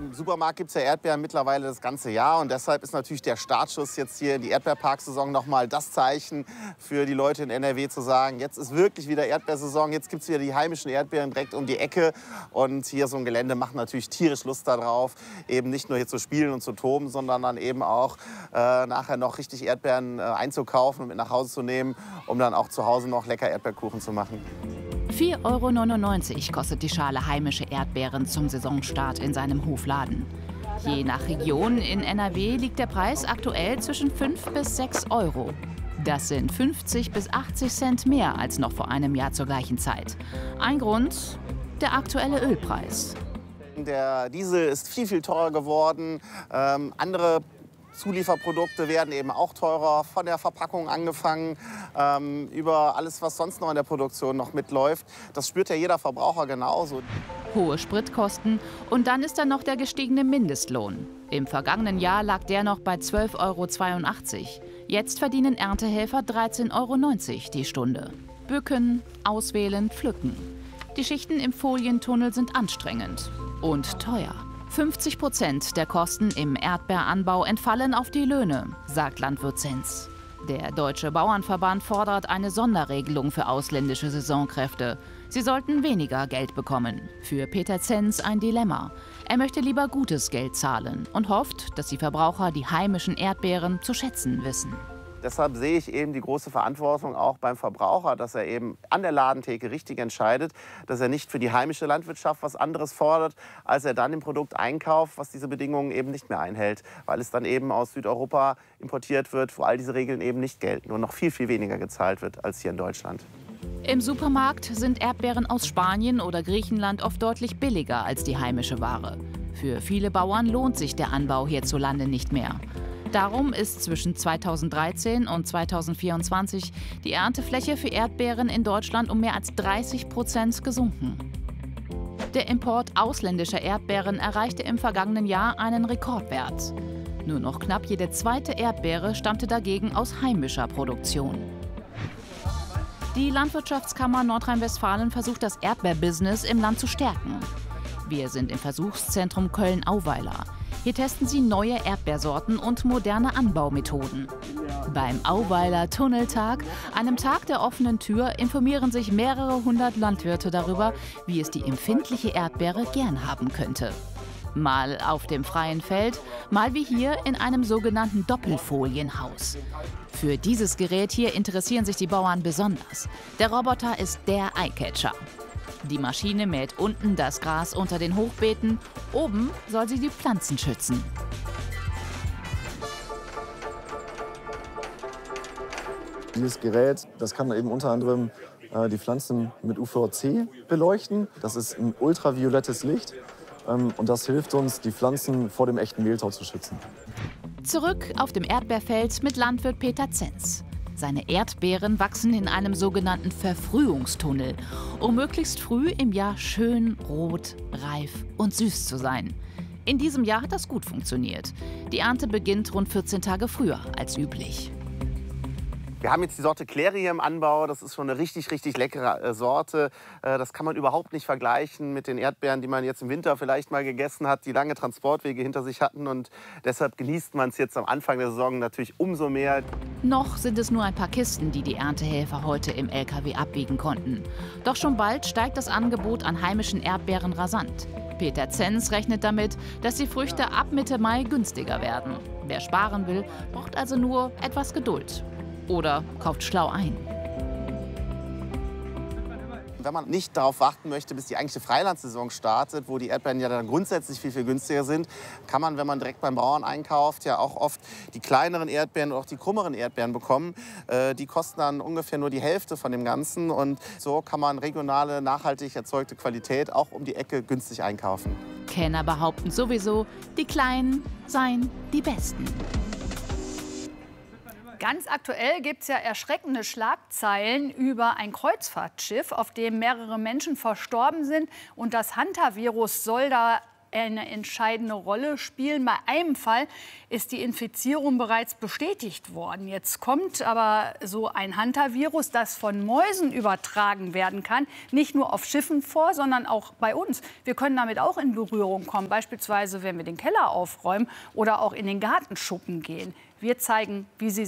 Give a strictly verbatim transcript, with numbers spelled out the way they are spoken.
Im Supermarkt gibt es ja Erdbeeren mittlerweile das ganze Jahr. Und deshalb ist natürlich der Startschuss jetzt hier in die Erdbeerparksaison noch mal das Zeichen für die Leute in N R W zu sagen, jetzt ist wirklich wieder Erdbeersaison, jetzt gibt es wieder die heimischen Erdbeeren direkt um die Ecke. Und hier so ein Gelände macht natürlich tierisch Lust darauf, eben nicht nur hier zu spielen und zu toben, sondern dann eben auch äh, nachher noch richtig Erdbeeren äh, einzukaufen und mit nach Hause zu nehmen, um dann auch zu Hause noch lecker Erdbeerkuchen zu machen. vier Euro neunundneunzig kostet die Schale heimische Erdbeeren zum Saisonstart in seinem Hofladen. Je nach Region in N R W liegt der Preis aktuell zwischen fünf bis sechs Euro. Das sind fünfzig bis achtzig Cent mehr als noch vor einem Jahr zur gleichen Zeit. Ein Grund: der aktuelle Ölpreis. Der Diesel ist viel, viel teurer geworden. Ähm, andere Zulieferprodukte werden eben auch teurer, von der Verpackung angefangen, ähm, über alles, was sonst noch in der Produktion noch mitläuft. Das spürt ja jeder Verbraucher genauso. Hohe Spritkosten und dann ist da noch der gestiegene Mindestlohn. Im vergangenen Jahr lag der noch bei zwölf Euro zweiundachtzig. Jetzt verdienen Erntehelfer dreizehn Euro neunzig die Stunde. Bücken, auswählen, pflücken. Die Schichten im Folientunnel sind anstrengend und teuer. fünfzig Prozent der Kosten im Erdbeeranbau entfallen auf die Löhne, sagt Landwirt Zenz. Der Deutsche Bauernverband fordert eine Sonderregelung für ausländische Saisonkräfte. Sie sollten weniger Geld bekommen. Für Peter Zenz ein Dilemma. Er möchte lieber gutes Geld zahlen und hofft, dass die Verbraucher die heimischen Erdbeeren zu schätzen wissen. Deshalb sehe ich eben die große Verantwortung auch beim Verbraucher, dass er eben an der Ladentheke richtig entscheidet, dass er nicht für die heimische Landwirtschaft was anderes fordert, als er dann im Produkt einkauft, was diese Bedingungen eben nicht mehr einhält, weil es dann eben aus Südeuropa importiert wird, wo all diese Regeln eben nicht gelten und noch viel, viel weniger gezahlt wird als hier in Deutschland. Im Supermarkt sind Erdbeeren aus Spanien oder Griechenland oft deutlich billiger als die heimische Ware. Für viele Bauern lohnt sich der Anbau hierzulande nicht mehr. Darum ist zwischen zweitausenddreizehn und zweitausendvierundzwanzig die Erntefläche für Erdbeeren in Deutschland um mehr als dreißig Prozent gesunken. Der Import ausländischer Erdbeeren erreichte im vergangenen Jahr einen Rekordwert. Nur noch knapp jede zweite Erdbeere stammte dagegen aus heimischer Produktion. Die Landwirtschaftskammer Nordrhein-Westfalen versucht, das Erdbeerbusiness im Land zu stärken. Wir sind im Versuchszentrum Köln-Auweiler. Hier testen sie neue Erdbeersorten und moderne Anbaumethoden. Beim Auweiler Tunneltag, einem Tag der offenen Tür, informieren sich mehrere hundert Landwirte darüber, wie es die empfindliche Erdbeere gern haben könnte. Mal auf dem freien Feld, mal wie hier in einem sogenannten Doppelfolienhaus. Für dieses Gerät hier interessieren sich die Bauern besonders. Der Roboter ist der Eyecatcher. Die Maschine mäht unten das Gras unter den Hochbeeten, oben soll sie die Pflanzen schützen. Dieses Gerät, das kann eben unter anderem äh, die Pflanzen mit U V C beleuchten. Das ist ein ultraviolettes Licht ähm, und das hilft uns, die Pflanzen vor dem echten Mehltau zu schützen. Zurück auf dem Erdbeerfeld mit Landwirt Peter Zenz. Seine Erdbeeren wachsen in einem sogenannten Verfrühungstunnel, um möglichst früh im Jahr schön rot, reif und süß zu sein. In diesem Jahr hat das gut funktioniert. Die Ernte beginnt rund vierzehn Tage früher als üblich. Wir haben jetzt die Sorte Clary hier im Anbau. Das ist schon eine richtig, richtig leckere äh, Sorte. Äh, das kann man überhaupt nicht vergleichen mit den Erdbeeren, die man jetzt im Winter vielleicht mal gegessen hat, die lange Transportwege hinter sich hatten. Und deshalb genießt man es jetzt am Anfang der Saison natürlich umso mehr. Noch sind es nur ein paar Kisten, die die Erntehelfer heute im L K W abwiegen konnten. Doch schon bald steigt das Angebot an heimischen Erdbeeren rasant. Peter Zenz rechnet damit, dass die Früchte ab Mitte Mai günstiger werden. Wer sparen will, braucht also nur etwas Geduld. Oder kauft schlau ein. Wenn man nicht darauf warten möchte, bis die eigentliche Freilandsaison startet, wo die Erdbeeren ja dann grundsätzlich viel, viel günstiger sind, kann man, wenn man direkt beim Bauern einkauft, ja auch oft die kleineren Erdbeeren oder auch die krummeren Erdbeeren bekommen. Äh, die kosten dann ungefähr nur die Hälfte von dem Ganzen. Und so kann man regionale, nachhaltig erzeugte Qualität auch um die Ecke günstig einkaufen. Kenner behaupten sowieso, die Kleinen seien die Besten. Ganz aktuell gibt es ja erschreckende Schlagzeilen über ein Kreuzfahrtschiff, auf dem mehrere Menschen verstorben sind. Und das Hantavirus soll da eine entscheidende Rolle spielen. Bei einem Fall ist die Infizierung bereits bestätigt worden. Jetzt kommt aber so ein Hantavirus, das von Mäusen übertragen werden kann, nicht nur auf Schiffen vor, sondern auch bei uns. Wir können damit auch in Berührung kommen, beispielsweise wenn wir den Keller aufräumen oder auch in den Gartenschuppen gehen. Wir zeigen, wie Sie